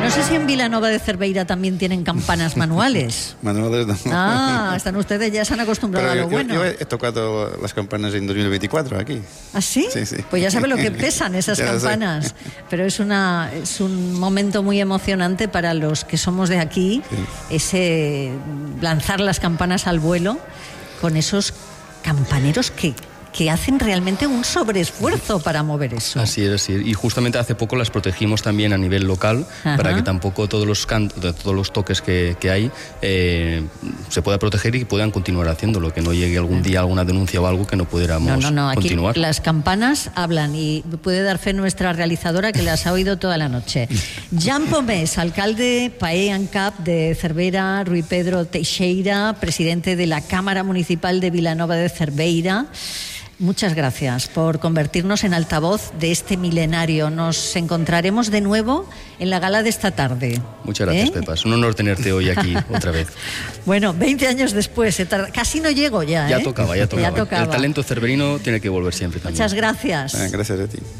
No sé si en Vilanova de Cerveira también tienen campanas manuales. Manuales no. Ah, están ustedes, ya se han acostumbrado Pero a lo bueno. Yo he tocado las campanas en 2024 aquí. ¿Ah, sí? Sí, sí. Pues ya sabe lo que pesan esas campanas. Pero es un momento muy emocionante para los que somos de aquí, ese lanzar las campanas al vuelo con esos campaneros que hacen realmente un sobreesfuerzo para mover eso. Así es, así es. Y justamente hace poco las protegimos también a nivel local. Ajá. Para que tampoco todos los toques que hay se pueda proteger y puedan continuar haciéndolo, que no llegue algún día alguna denuncia o algo que no pudiéramos continuar. Aquí las campanas hablan y puede dar fe nuestra realizadora que las ha oído toda la noche. Jan Pomés, alcalde PAE ANCAP de Cervera, Rui Pedro Teixeira, presidente de la Cámara Municipal de Vilanova de Cerveira. Muchas gracias por convertirnos en altavoz de este milenario. Nos encontraremos de nuevo en la gala de esta tarde. Muchas gracias, Pepa. Es un honor tenerte hoy aquí otra vez. Bueno, 20 años después, casi no llego ya. Ya tocaba. Ya tocaba. El talento cerverino tiene que volver siempre también. Muchas gracias. Gracias a ti.